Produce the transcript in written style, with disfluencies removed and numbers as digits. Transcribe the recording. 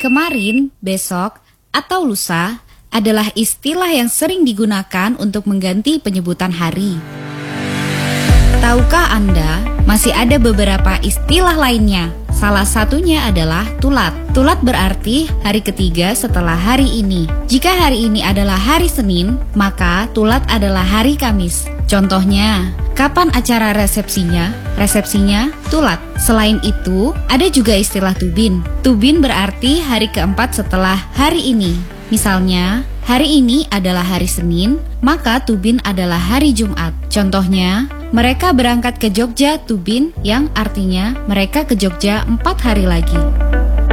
Kemarin, besok, atau lusa adalah istilah yang sering digunakan untuk mengganti penyebutan hari. Tahukah Anda, masih ada beberapa istilah lainnya. Salah satunya adalah tulat. Tulat berarti hari ketiga setelah hari ini. Jika hari ini adalah hari Senin, maka tulat adalah hari Kamis. Contohnya, kapan acara resepsinya? Resepsinya tulat. Selain itu, ada juga istilah tubin. Tubin berarti hari keempat setelah hari ini. Misalnya, hari ini adalah hari Senin, maka tubin adalah hari Jumat. Contohnya, mereka berangkat ke Jogja tubin, yang artinya mereka ke Jogja 4 hari lagi.